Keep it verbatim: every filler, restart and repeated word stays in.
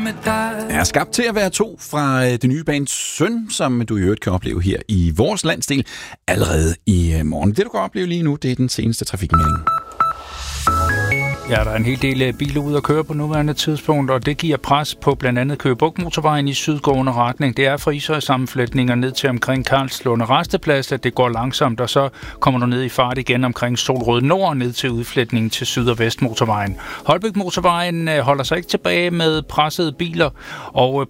med dig. Er skabt til at være to fra det nye band Søn, som du i øvrigt kan opleve her i vores landsdel allerede i morgen. Det du kan opleve lige nu, det er den seneste trafikmelding. Ja, der er en hel del biler ude at køre på nuværende tidspunkt, og det giver pres på blandt andet Køge Bugt motorvejen i sydgående retning. Det er fra Ishøj sammenflætninger ned til omkring Karlslunde Rasteplads, at det går langsomt, og så kommer du ned i fart igen omkring Solrød Nord ned til udflætningen til syd- og vest motorvejen. Holbæk motorvejen holder sig ikke tilbage med pressede biler, og